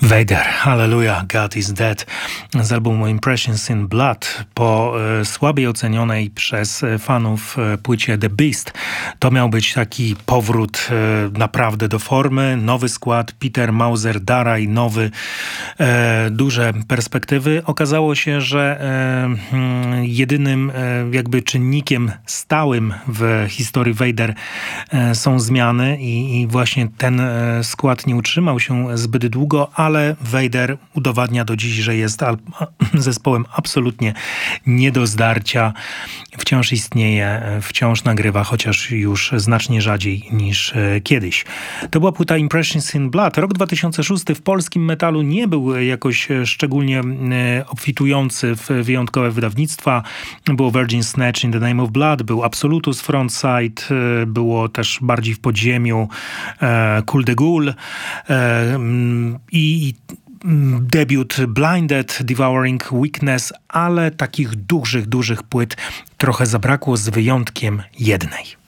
Vader, Hallelujah, God is Dead z albumu Impressions in Blood po słabiej ocenionej przez fanów płycie The Beast. To miał być taki powrót naprawdę do formy, nowy skład, Peter Mauser-Dara i duże perspektywy. Okazało się, że jedynym jakby czynnikiem stałym w historii Vader są zmiany i właśnie ten skład nie utrzymał się zbyt długo, ale Vader udowadnia do dziś, że jest zespołem absolutnie nie do zdarcia. Wciąż istnieje, wciąż nagrywa, chociaż już znacznie rzadziej niż kiedyś. To była płyta Impressions in Blood. Rok 2006 w polskim metalu nie był jakoś szczególnie obfitujący w wyjątkowe wydawnictwa. Było Virgin Snatch in the Name of Blood, był Absolutus Frontside, było też bardziej w podziemiu Cool de Ghoul i debiut Blinded, Devouring Weakness, ale takich dużych płyt trochę zabrakło z wyjątkiem jednej.